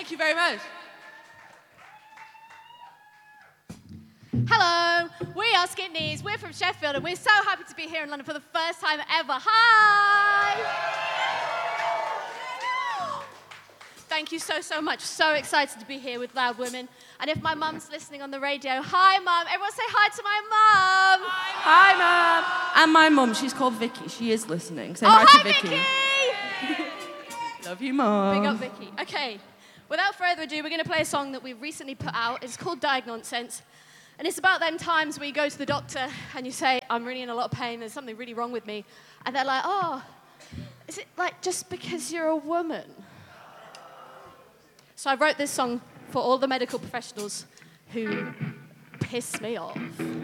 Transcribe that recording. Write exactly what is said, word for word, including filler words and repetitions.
Thank you very much. Hello, we are Skint Knees. We're from Sheffield and we're so happy to be here in London for the first time ever. Hi! Thank you so, so much. So excited to be here with Loud Women. And if my mum's listening on the radio, hi, Mum. Everyone say hi to my mum. Hi, Mum. And my mum, she's called Vicky. She is listening. Say Oh, hi, hi, to Vicky. Vicky. Love you, Mum. Big up, Vicky. Okay, without further ado, we're going to play a song that we've recently put out. It's called Diag Nonsense. And it's about them times where you go to the doctor and you say, I'm really in a lot of pain, there's something really wrong with me. And they're like, oh, is it like just because you're a woman? So I wrote this song for all the medical professionals who piss me off.